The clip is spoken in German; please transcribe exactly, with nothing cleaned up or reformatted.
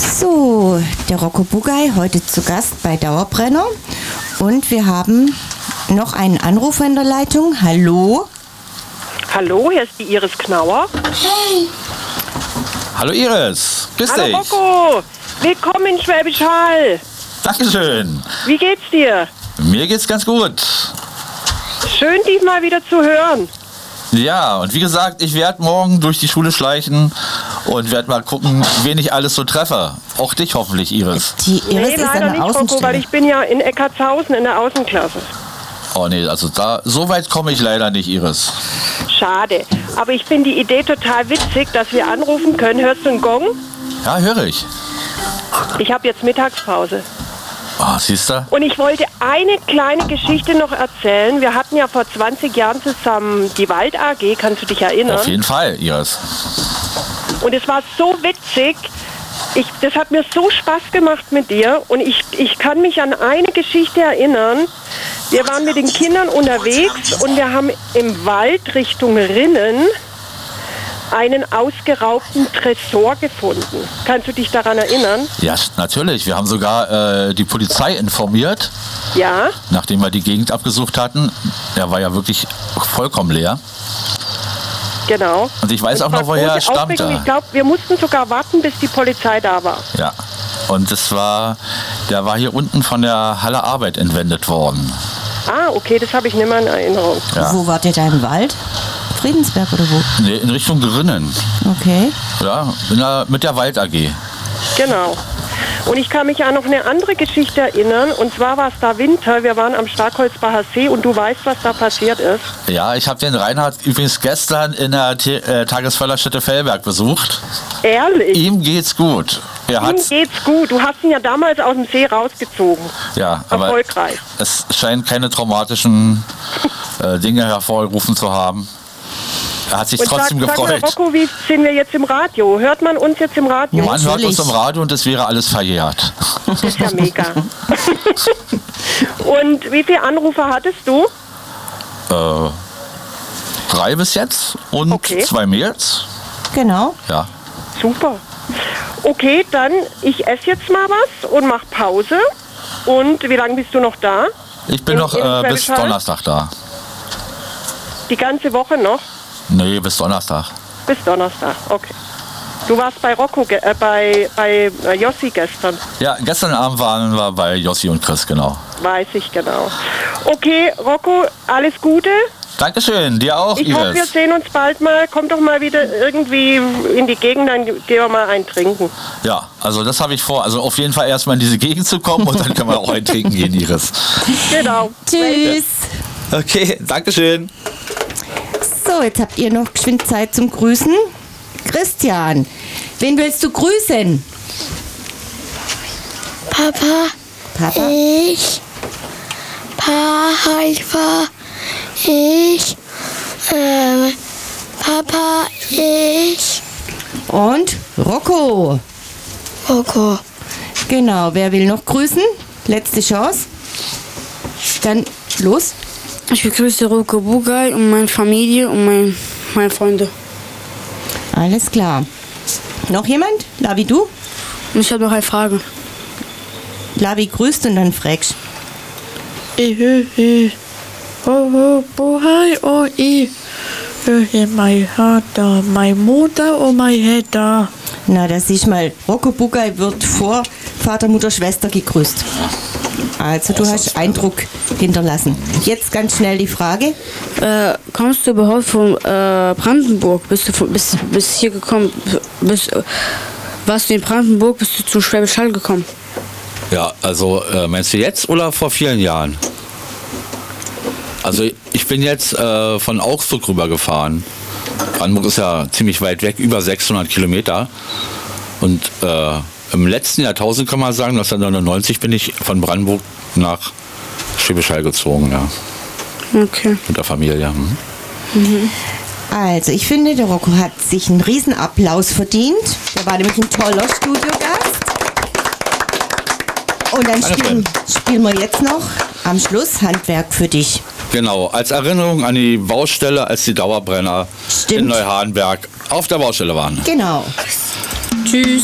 So, der Rocco Bugaj heute zu Gast bei Dauerbrenner und wir haben noch einen Anrufer in der Leitung. Hallo? Hallo, hier ist die Iris Knauer. Hey! Hallo Iris, grüß Hallo dich. Rocco, willkommen in Schwäbisch Hall. Dankeschön. Wie geht's dir? Mir geht's ganz gut. Schön, dich mal wieder zu hören. Ja, und wie gesagt, ich werde morgen durch die Schule schleichen und werde mal gucken, wen ich alles so treffe. Auch dich hoffentlich, Iris. Die Iris nee, ist leider eine nicht, Rocco, Außenstelle. weil ich bin ja in Eckartshausen in der Außenklasse. Oh nee, also da, so weit komme ich leider nicht, Iris. Schade, aber ich finde die Idee total witzig, dass wir anrufen können. Hörst du einen Gong? Ja, höre ich. Ich habe jetzt Mittagspause. Oh, siehst du? Und ich wollte eine kleine Geschichte noch erzählen. Wir hatten ja vor zwanzig Jahren zusammen die Wald A G, kannst du dich erinnern? Auf jeden Fall, Iris. Und es war so witzig. Ich, das hat mir so Spaß gemacht mit dir. Und ich, ich kann mich an eine Geschichte erinnern. Wir waren mit den Kindern unterwegs und wir haben im Wald Richtung Rinnen einen ausgeraubten Tresor gefunden. Kannst du dich daran erinnern? Ja, natürlich. Wir haben sogar äh, die Polizei informiert, Ja. nachdem wir die Gegend abgesucht hatten. Der war ja wirklich vollkommen leer. Genau. Und ich weiß Das auch war noch, woher er große Aufregung. stammte. Ich glaube, wir mussten sogar warten, bis die Polizei da war. Ja. Und das war, der war hier unten von der Halle Arbeit entwendet worden. Ah, okay, das habe ich nicht mehr in Erinnerung. Ja. Wo wart ihr da im Wald? Friedensberg oder wo? Nee, in Richtung Grinnen. Okay. Ja, in der, mit der Wald A G. Genau. Und ich kann mich an noch eine andere Geschichte erinnern. Und zwar war es da Winter. Wir waren am Starkholzbacher See und du weißt, was da passiert ist. Ja, ich habe den Reinhard übrigens gestern in der T- äh, Tagesförderstätte Fellberg besucht. Ehrlich? Ihm geht's gut. Er Ihm hat, geht's gut. Du hast ihn ja damals aus dem See rausgezogen. ja, aber Erfolgreich. es scheint keine traumatischen äh, Dinge hervorgerufen zu haben. Er hat sich Und trotzdem sag, sag mal, gefreut. Rocco, wie sind wir jetzt im Radio? Hört man uns jetzt im Radio? Man hört uns Natürlich. im Radio und es wäre alles verjährt. Das ist ja mega. Und wie viele Anrufer hattest du? äh, drei bis jetzt und Okay. zwei Mails. Genau. Ja. Super. Okay, dann ich esse jetzt mal was und mach Pause. Und wie lange bist du noch da? Ich bin In- noch in äh, bis Schwäbisch Hall? Donnerstag da. Die ganze Woche noch? Nee, bis Donnerstag. Bis Donnerstag, okay. Du warst bei Rocco, ge- äh, bei, bei äh, Jossi gestern, Ja, gestern Abend waren wir bei Jossi und Chris, genau. weiß ich genau. Okay, Rocco, alles Gute. Dankeschön, dir auch, Ich hoffe, wir Iris. sehen uns bald mal. Komm doch mal wieder irgendwie in die Gegend, dann gehen wir mal ein trinken. Ja, also das habe ich vor. Also auf jeden Fall erstmal in diese Gegend zu kommen und dann können wir auch ein Trinken gehen, Iris. Genau. Tschüss. Okay, Dankeschön. So, jetzt habt ihr noch geschwind Zeit zum Grüßen. Christian, wen willst du grüßen? Papa, Papa? ich, Papa, ich, ähm, Papa, ich, Und Rocco. Rocco. Genau, wer will noch grüßen? Letzte Chance. Dann los. Ich begrüße Rocco Bugaj und meine Familie und mein, meine Freunde. Alles klar. Noch jemand? Lavi, du? Und ich habe noch eine Frage. Lavi grüßt und dann fragst. Ich höre, oh, oh, hi, oh, ich höre mein Vater, meine Mutter und mein Vater. Na, das ist mal, Rocco Bugaj wird vor Vater, Mutter, Schwester gegrüßt. Also du hast Eindruck hinterlassen. Jetzt ganz schnell die Frage. Äh, kommst du überhaupt von äh, Brandenburg? Bist du von, bis, bis hier gekommen? Bist, äh, warst du in Brandenburg? Bist du zu Schwäbisch Hall gekommen? Ja, also äh, meinst du jetzt oder vor vielen Jahren? Also ich bin jetzt äh, von Augsburg rüber gefahren. Brandenburg ist ja ziemlich weit weg, über sechshundert Kilometer. Und äh, im letzten Jahrtausend kann man sagen, neunzehnhundertneunundneunzig bin ich von Brandenburg nach Schwäbisch Hall gezogen, ja, Okay. mit der Familie. Mhm. Also, ich finde, der Rocco hat sich einen riesen Applaus verdient. Der war nämlich ein toller Studiogast. Und dann spielen, spielen wir jetzt noch am Schluss Handwerk für dich. Genau, als Erinnerung an die Baustelle, als die Dauerbrenner Stimmt. in Neuhardenberg auf der Baustelle waren. Genau. Tschüss.